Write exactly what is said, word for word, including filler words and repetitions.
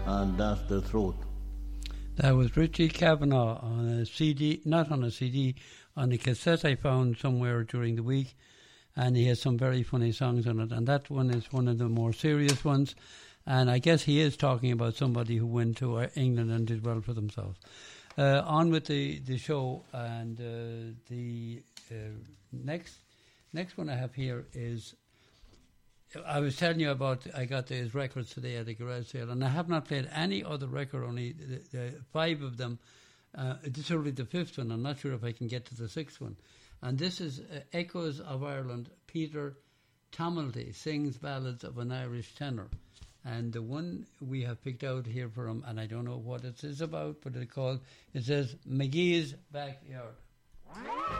and that's the truth. That was Richie Kavanagh on a C D, not on a C D, on a cassette I found somewhere during the week, and he has some very funny songs on it, and that one is one of the more serious ones, and I guess he is talking about somebody who went to uh, England and did well for themselves. Uh, on with the, the show, and uh, the uh, next next one I have here is, I was telling you about, I got his records today at the garage sale, and I have not played any other record, only the, the five of them. Uh, this will be the fifth one. I'm not sure if I can get to the sixth one. And this is uh, Echoes of Ireland. Peter Tomalty sings ballads of an Irish tenor. And the one we have picked out here for him, and I don't know what it is about, but it's called, it says McGee's Backyard.